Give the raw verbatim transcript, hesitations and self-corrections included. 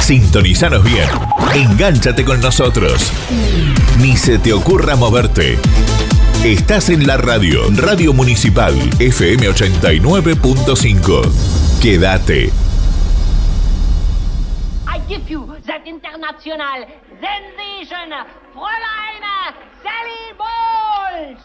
Sintonizanos bien. Engánchate con nosotros. Ni se te ocurra moverte. Estás en la radio, Radio Municipal, F M ochenta y nueve punto cinco. Quédate. I give you that international sensation, Fräulein Sally Bowles!